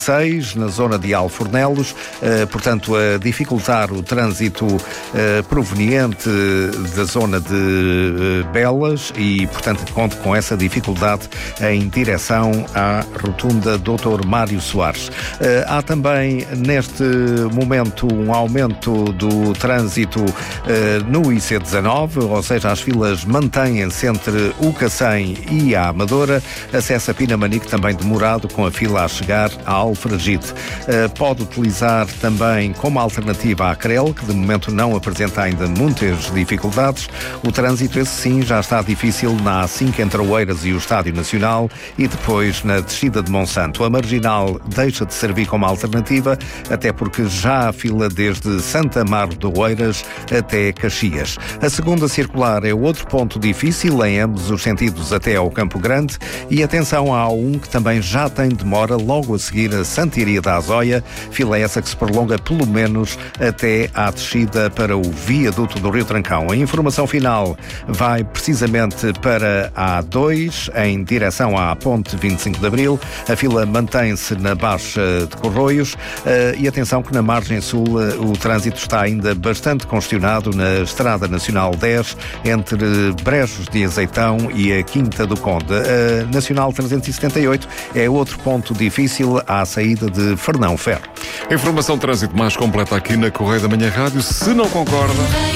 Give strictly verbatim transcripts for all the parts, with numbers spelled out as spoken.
seis, na zona de Alfornelos, eh, portanto a dificultar o trânsito eh, proveniente da zona de eh, Belas e, portanto, conto com essa dificuldade em direção à rotunda doutor Mário Soares. Eh, há também neste momento um aumento do trânsito eh, no I C dezanove, ou seja, as filas mantêm-se entre o Cacém e a Amadora, acesso a Pinamanique também demorado com a fila a chegar a Alfragide. Uh, pode utilizar também como alternativa a Crel, que de momento não apresenta ainda muitas dificuldades. O trânsito, esse sim, já está difícil na A cinco entre Oeiras e o Estádio Nacional e depois na descida de Monsanto. A Marginal deixa de servir como alternativa, até porque já há fila desde Santa Mar de Oeiras até Caxias. A segunda circular é outro ponto difícil em ambos os sentidos até ao Campo Grande e atenção à A um, que também já tem demora logo a seguir a Santa Iria da Azóia, fila essa que se prolonga pelo menos até à descida para o viaduto do Rio Trancão. A informação final vai precisamente para a A dois, em direção à Ponte vinte e cinco de Abril. A fila mantém-se na Baixa de Corroios e atenção que na margem sul o trânsito está ainda bastante congestionado na Estrada Nacional dez, entre Brejos de Azeitão e a Quinta do Conde. A Nacional trezentos e setenta e oito é outro ponto difícil à saída de Fernão Ferro. A informação de trânsito mais completa aqui na Correio da Manhã Rádio. Se não concorda...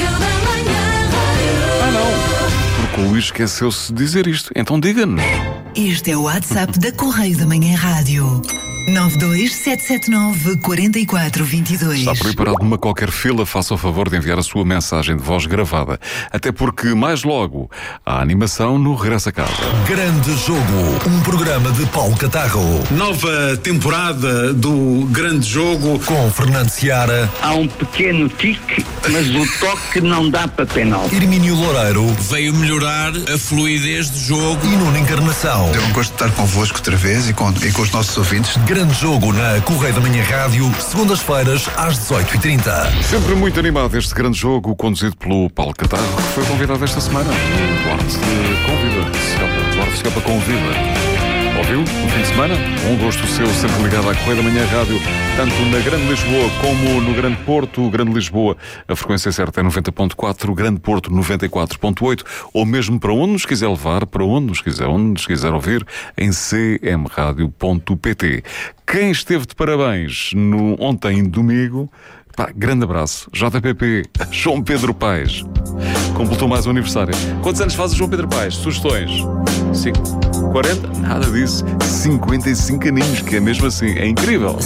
Ah, não! Porque o Luís esqueceu-se de dizer isto. Então diga-nos. Este é o WhatsApp da Correio da Manhã Rádio. nove dois sete sete nove quatro quatro dois dois. Está preparado numa qualquer fila? Faça o favor de enviar a sua mensagem de voz gravada. Até porque, mais logo, há animação no Regresso a Casa. Grande Jogo, um programa de Paulo Catarro. Nova temporada do Grande Jogo. Com Fernando Seara. Há um pequeno tique, mas o toque não dá para penalti. Irmínio Loureiro. Veio melhorar a fluidez do jogo. E Nuno Encarnação. É um gosto de estar convosco outra vez e com, e com os nossos ouvintes. Grande Jogo na Correio da Manhã Rádio, segundas-feiras às dezoito e trinta. Sempre muito animado este Grande Jogo, conduzido pelo Paulo Catarro, que foi convidado esta semana. Duarte convida. Duarte Schiappa convida. Ouviu? No fim de semana? Um gosto seu, sempre ligado à Correio da Manhã Rádio, tanto na Grande Lisboa como no Grande Porto. Grande Lisboa, a frequência certa é noventa ponto quatro, Grande Porto noventa e quatro ponto oito, ou mesmo para onde nos quiser levar, para onde nos quiser, onde nos quiser ouvir, em c m radio ponto p t. Quem esteve de parabéns no ontem domingo, pá, grande abraço, J P P, João Pedro Paes. Completou mais um aniversário. Quantos anos faz o João Pedro Paes? Sugestões? cinco, quarenta? Nada disso. cinquenta e cinco aninhos, que é mesmo assim. É incrível.